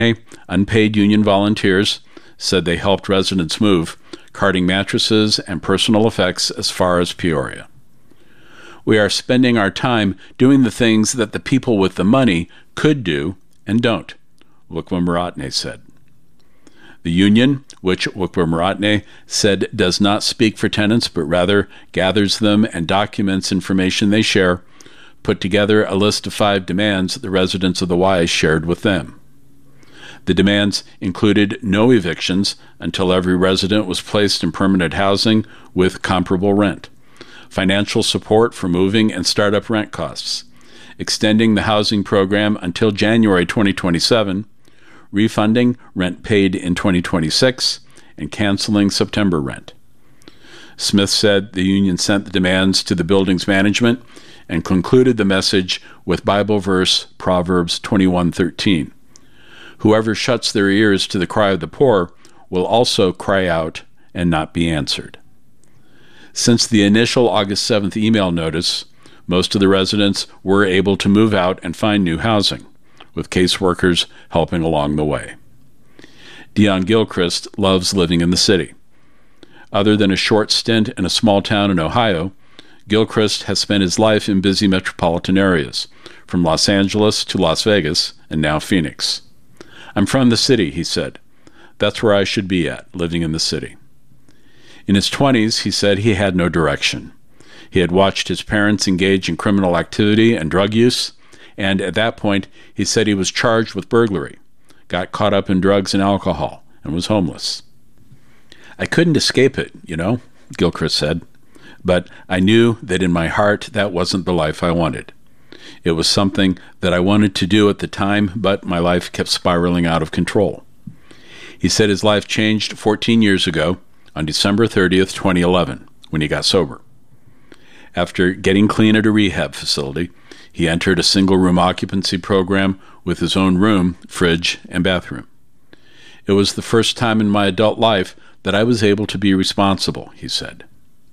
Unpaid union volunteers said they helped residents move, carting mattresses and personal effects as far as Peoria. We are spending our time doing the things that the people with the money could do and don't, Wickwam-Moratne said. The union, which Wickwam-Moratne said does not speak for tenants but rather gathers them and documents information they share, put together a list of 5 demands the residents of the Y shared with them. The demands included no evictions until every resident was placed in permanent housing with comparable rent, financial support for moving and startup rent costs, extending the housing program until January 2027, refunding rent paid in 2026, and canceling September rent. Smith said the union sent the demands to the building's management and concluded the message with Bible verse Proverbs 21:13. Whoever shuts their ears to the cry of the poor will also cry out and not be answered. Since the initial August 7th email notice, most of the residents were able to move out and find new housing, with caseworkers helping along the way. Dion Gilchrist loves living in the city. Other than a short stint in a small town in Ohio, Gilchrist has spent his life in busy metropolitan areas, from Los Angeles to Las Vegas and now Phoenix. I'm from the city, he said. That's where I should be at, living in the city. In his 20s, he said he had no direction. He had watched his parents engage in criminal activity and drug use, and at that point, he said he was charged with burglary, got caught up in drugs and alcohol, and was homeless. I couldn't escape it, Gilchrist said, but I knew that in my heart that wasn't the life I wanted. It was something that I wanted to do at the time, but my life kept spiraling out of control. He said his life changed 14 years ago on December 30th, 2011, when he got sober. After getting clean at a rehab facility, he entered a single-room occupancy program with his own room, fridge, and bathroom. It was the first time in my adult life that I was able to be responsible, he said.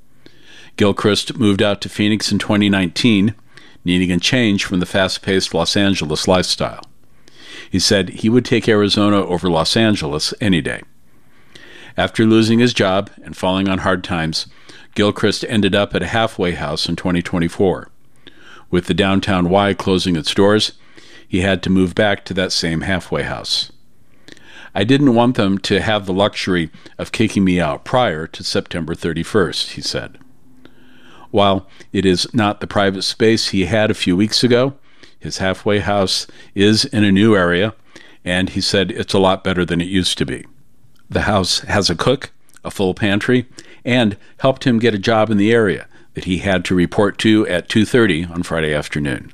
Gilchrist moved out to Phoenix in 2019, needing a change from the fast-paced Los Angeles lifestyle. He said he would take Arizona over Los Angeles any day. After losing his job and falling on hard times, Gilchrist ended up at a halfway house in 2024. With the downtown Y closing its doors, he had to move back to that same halfway house. I didn't want them to have the luxury of kicking me out prior to September 31st, he said. While it is not the private space he had a few weeks ago, his halfway house is in a new area, and he said it's a lot better than it used to be. The house has a cook, a full pantry, and helped him get a job in the area that he had to report to at 2:30 on Friday afternoon.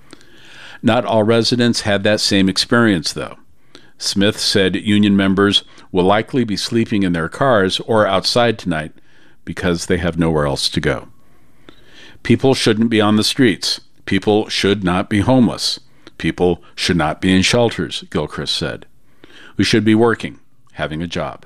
Not all residents had that same experience, though. Smith said union members will likely be sleeping in their cars or outside tonight because they have nowhere else to go. People shouldn't be on the streets. People should not be homeless. People should not be in shelters, Gilchrist said. We should be working, having a job.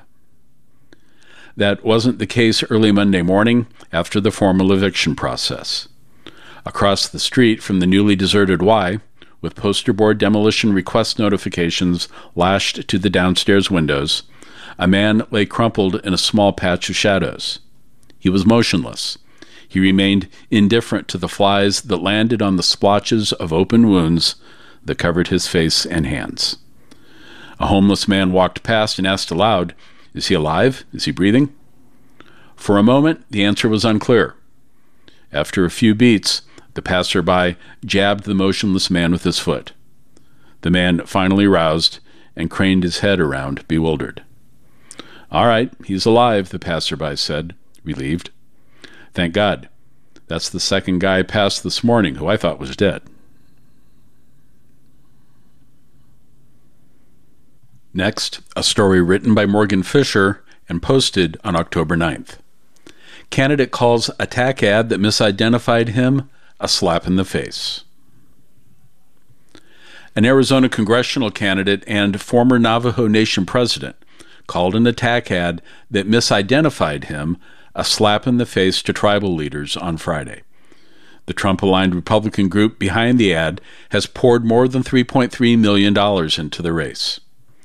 That wasn't the case early Monday morning after the formal eviction process. Across the street from the newly deserted Y, with poster board demolition request notifications lashed to the downstairs windows, a man lay crumpled in a small patch of shadows. He was motionless. He remained indifferent to the flies that landed on the splotches of open wounds that covered his face and hands. A homeless man walked past and asked aloud, "Is he alive? Is he breathing?" For a moment, the answer was unclear. After a few beats, the passerby jabbed the motionless man with his foot. The man finally roused and craned his head around, bewildered. "All right, he's alive," the passerby said, relieved. "Thank God. That's the second guy passed this morning who I thought was dead." Next, a story written by Morgan Fisher and posted on October 9th. Candidate calls attack ad that misidentified him a slap in the face. An Arizona congressional candidate and former Navajo Nation president called an attack ad that misidentified him a slap in the face to tribal leaders on Friday. The Trump-aligned Republican group behind the ad has poured more than $3.3 million into the race.